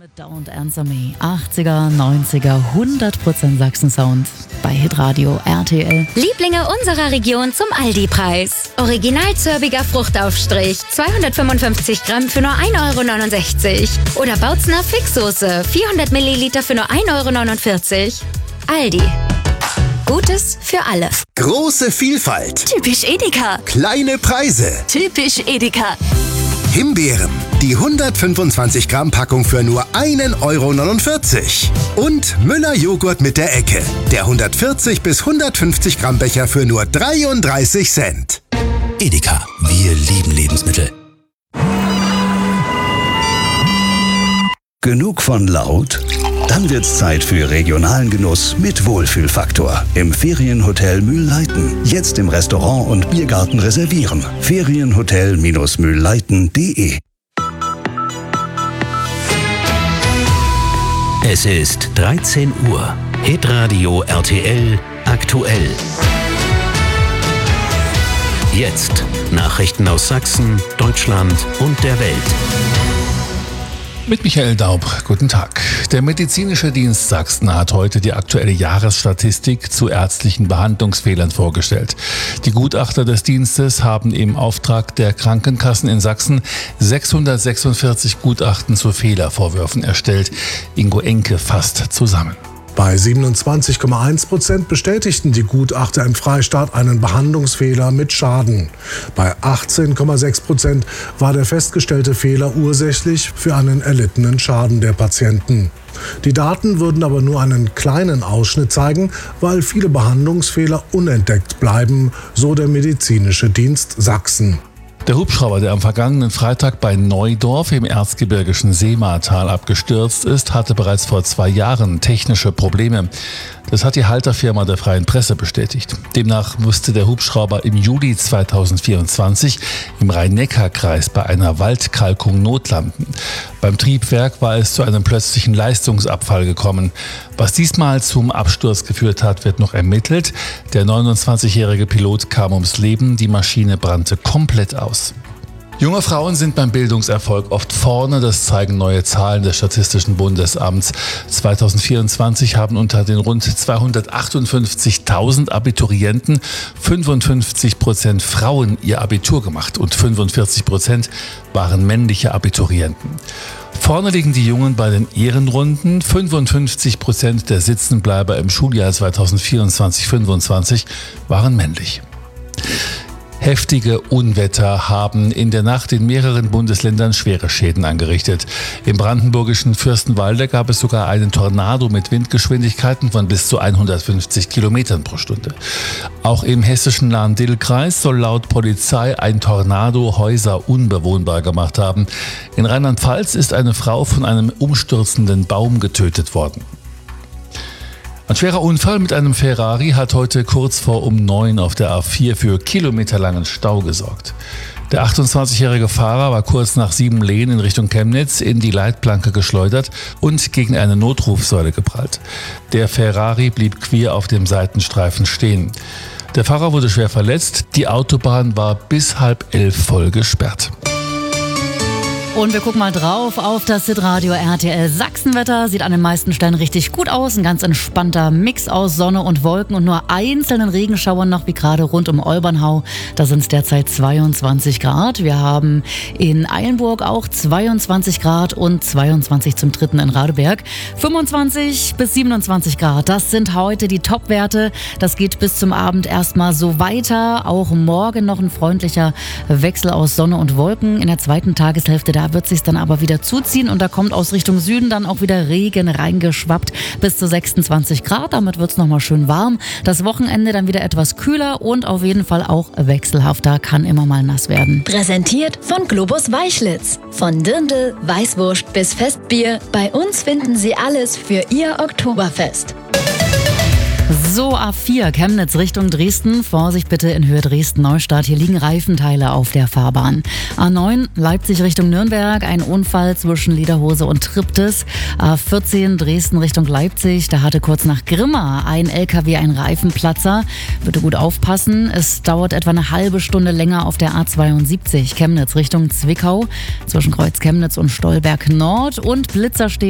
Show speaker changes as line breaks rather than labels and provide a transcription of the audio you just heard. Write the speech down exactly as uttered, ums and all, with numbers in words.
Mit Don't Answer Me. achtziger, neunziger, hundert Prozent Sachsen-Sound bei Hitradio R T L.
Lieblinge unserer Region zum Aldi-Preis. Original zörbiger Fruchtaufstrich, zweihundertfünfundfünfzig Gramm für nur ein Euro neunundsechzig. Oder Bautzner Fixsoße, vierhundert Milliliter für nur ein Euro neunundvierzig. Aldi. Gutes für alle.
Große Vielfalt.
Typisch Edeka.
Kleine Preise.
Typisch Edeka.
Himbeeren. Die hundertfünfundzwanzig Gramm Packung für nur ein Euro neunundvierzig. Und Müller Joghurt mit der Ecke. Der hundertvierzig bis hundertfünfzig Gramm Becher für nur dreiunddreißig Cent.
Edeka. Wir lieben Lebensmittel. Genug von laut? Dann wird's Zeit für regionalen Genuss mit Wohlfühlfaktor im Ferienhotel Mühlleiten. Jetzt im Restaurant und Biergarten reservieren. Ferienhotel Mühlleiten punkt de.
Es ist dreizehn Uhr. Hitradio R T L aktuell. Jetzt Nachrichten aus Sachsen, Deutschland und der Welt.
Mit Michael Daub, guten Tag. Der Medizinische Dienst Sachsen hat heute die aktuelle Jahresstatistik zu ärztlichen Behandlungsfehlern vorgestellt. Die Gutachter des Dienstes haben im Auftrag der Krankenkassen in Sachsen sechshundertsechsundvierzig Gutachten zu Fehlervorwürfen erstellt. Ingo Enke fasst zusammen.
Bei siebenundzwanzig Komma eins Prozent bestätigten die Gutachter im Freistaat einen Behandlungsfehler mit Schaden. Bei achtzehn Komma sechs Prozent war der festgestellte Fehler ursächlich für einen erlittenen Schaden der Patienten. Die Daten würden aber nur einen kleinen Ausschnitt zeigen, weil viele Behandlungsfehler unentdeckt bleiben, so der Medizinische Dienst Sachsen.
Der Hubschrauber, der am vergangenen Freitag bei Neudorf im erzgebirgischen Seematal abgestürzt ist, hatte bereits vor zwei Jahren technische Probleme. Das hat die Halterfirma der Freien Presse bestätigt. Demnach musste der Hubschrauber im Juli zweitausendvierundzwanzig im Rhein-Neckar-Kreis bei einer Waldkalkung notlanden. Beim Triebwerk war es zu einem plötzlichen Leistungsabfall gekommen. Was diesmal zum Absturz geführt hat, wird noch ermittelt. Der neunundzwanzigjährige Pilot kam ums Leben, die Maschine brannte komplett aus. Junge Frauen sind beim Bildungserfolg oft vorne, das zeigen neue Zahlen des Statistischen Bundesamts. zweitausendvierundzwanzig haben unter den rund zweihundertachtundfünfzigtausend Abiturienten fünfundfünfzig Prozent Frauen ihr Abitur gemacht und fünfundvierzig Prozent waren männliche Abiturienten. Vorne liegen die Jungen bei den Ehrenrunden. fünfundfünfzig Prozent der Sitzenbleiber im Schuljahr zweitausendvierundzwanzig fünfundzwanzig waren männlich. Heftige Unwetter haben in der Nacht in mehreren Bundesländern schwere Schäden angerichtet. Im brandenburgischen Fürstenwalde gab es sogar einen Tornado mit Windgeschwindigkeiten von bis zu hundertfünfzig Kilometern pro Stunde. Auch im hessischen Lahn-Dill-Kreis soll laut Polizei ein Tornado Häuser unbewohnbar gemacht haben. In Rheinland-Pfalz ist eine Frau von einem umstürzenden Baum getötet worden. Ein schwerer Unfall mit einem Ferrari hat heute kurz vor um neun auf der A vier für kilometerlangen Stau gesorgt. Der achtundzwanzigjährige Fahrer war kurz nach Siebenlehn in Richtung Chemnitz in die Leitplanke geschleudert und gegen eine Notrufsäule geprallt. Der Ferrari blieb quer auf dem Seitenstreifen stehen. Der Fahrer wurde schwer verletzt, die Autobahn war bis halb elf voll gesperrt.
Und wir gucken mal drauf auf das Hitradio R T L Sachsenwetter. Sieht an den meisten Stellen richtig gut aus. Ein ganz entspannter Mix aus Sonne und Wolken und nur einzelnen Regenschauern noch, wie gerade rund um Olbernhau. Da sind es derzeit zweiundzwanzig Grad. Wir haben in Eilenburg auch zweiundzwanzig Grad und zweiundzwanzig zum dritten in Radeberg. fünfundzwanzig bis siebenundzwanzig Grad, das sind heute die Top-Werte. Das geht bis zum Abend erstmal so weiter. Auch morgen noch ein freundlicher Wechsel aus Sonne und Wolken. In der zweiten Tageshälfte da wird sich dann aber wieder zuziehen und da kommt aus Richtung Süden dann auch wieder Regen reingeschwappt bis zu sechsundzwanzig Grad. Damit wird es nochmal schön warm. Das Wochenende dann wieder etwas kühler und auf jeden Fall auch wechselhafter, kann immer mal nass werden.
Präsentiert von Globus Weichlitz. Von Dirndl, Weißwurst bis Festbier. Bei uns finden Sie alles für Ihr Oktoberfest.
So, A vier, Chemnitz Richtung Dresden. Vorsicht bitte in Höhe Dresden-Neustadt. Hier liegen Reifenteile auf der Fahrbahn. A neun, Leipzig Richtung Nürnberg. Ein Unfall zwischen Lederhose und Triptis. A vierzehn, Dresden Richtung Leipzig. Da hatte kurz nach Grimma ein L K W einen Reifenplatzer. Bitte gut aufpassen. Es dauert etwa eine halbe Stunde länger auf der A zweiundsiebzig. Chemnitz Richtung Zwickau. Zwischen Kreuz Chemnitz und Stolberg Nord. Und Blitzer stehen